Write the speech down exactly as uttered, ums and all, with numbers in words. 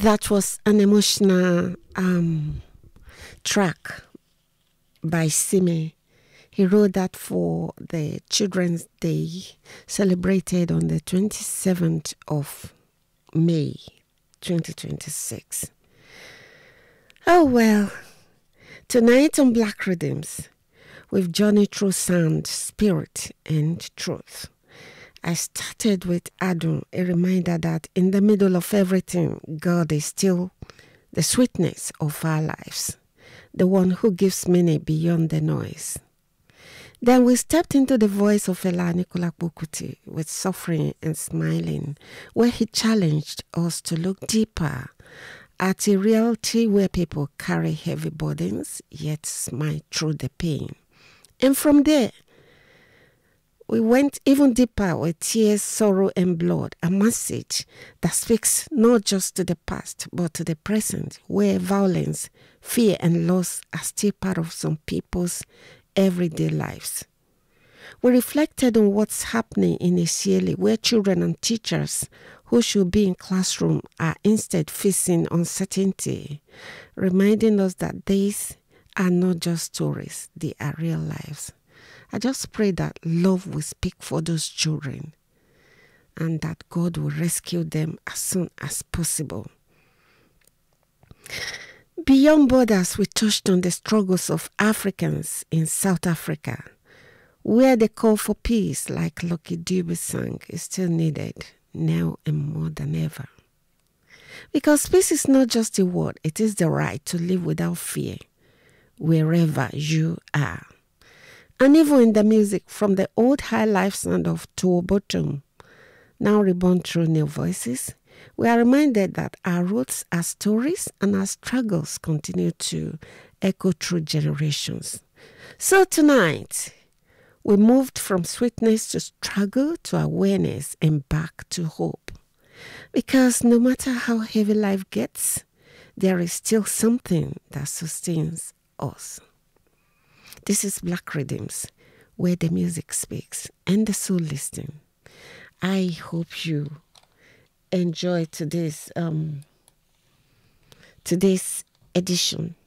That was an emotional um, track by Sime. He wrote that for the Children's Day, celebrated on the twenty-seventh of May, twenty twenty-six. Oh well, tonight on Black Rhythms, we've journeyed through sound, spirit, and truth. I started with Adon, a reminder that in the middle of everything, God is still the sweetness of our lives, the one who gives meaning beyond the noise. Then we stepped into the voice of Fela Anikulapo Kuti with Suffering and Smiling, where he challenged us to look deeper at a reality where people carry heavy burdens yet smile through the pain. And from there, we went even deeper with Tears, Sorrow, and Blood, a message that speaks not just to the past, but to the present, where violence, fear, and loss are still part of some people's everyday lives. We reflected on what's happening in Isiele, where children and teachers who should be in classroom are instead facing uncertainty, reminding us that these are not just stories, they are real lives. I just pray that love will speak for those children and that God will rescue them as soon as possible. Beyond borders, we touched on the struggles of Africans in South Africa, where the call for peace, like Lucky Dube sang, is still needed now and more than ever. Because peace is not just a word, it is the right to live without fear, wherever you are. And even in the music, from the old high life sound of Tuobotum, now reborn through new voices, we are reminded that our roots are stories and our struggles continue to echo through generations. So tonight, we moved from sweetness to struggle to awareness and back to hope. Because no matter how heavy life gets, there is still something that sustains us. This is Black Rhythms, where the music speaks and the soul listens. I hope you enjoy today's um, today's edition.